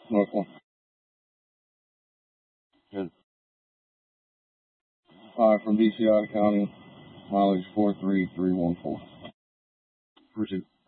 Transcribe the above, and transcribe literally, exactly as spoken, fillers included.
North one. Good. Five from D C, Otta County, mileage four three three one four. Pursuit.